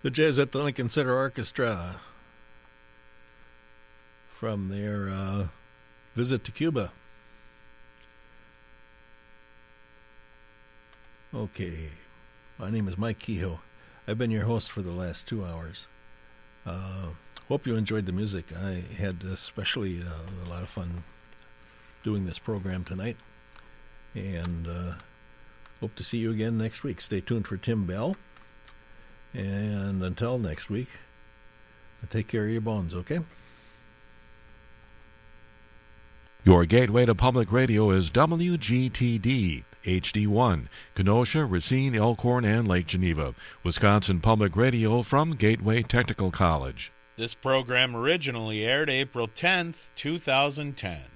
The Jazz at the Lincoln Center Orchestra from their visit to Cuba. Okay, my name is Mike Kehoe. I've been your host for the last 2 hours. Hope you enjoyed the music. I had especially a lot of fun doing this program tonight, and hope to see you again next week. Stay tuned for Tim Bell. And until next week, take care of your bones, okay? Your gateway to public radio is WGTD, HD1, Kenosha, Racine, Elkhorn, and Lake Geneva. Wisconsin Public Radio from Gateway Technical College. This program originally aired April 10th, 2010.